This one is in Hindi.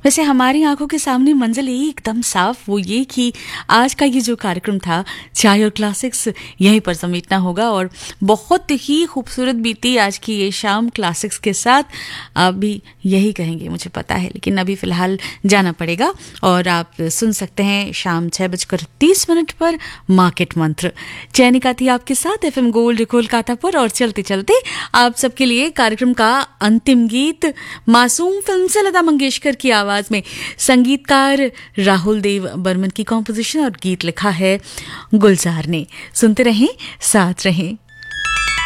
वैसे हमारी आंखों के सामने मंजिल एकदम साफ, वो ये कि आज का ये जो कार्यक्रम था चाय और क्लासिक्स यहीं पर समेटना होगा और बहुत ही खूबसूरत बीती आज की ये शाम क्लासिक्स के साथ। आप भी यही कहेंगे मुझे पता है, लेकिन अभी फिलहाल जाना पड़ेगा और आप सुन सकते हैं शाम 6:30 पर मार्केट मंत्र। चैनिका थी आपके साथ FM गोल्ड कोलकाता पर, और चलते चलते आप सबके लिए कार्यक्रम का अंतिम गीत मासूम फिल्म से लता मंगेशकर की आवाज में, संगीतकार राहुल देव बर्मन की कॉम्पोजिशन और गीत लिखा है गुलजार ने। सुनते रहें, साथ रहें।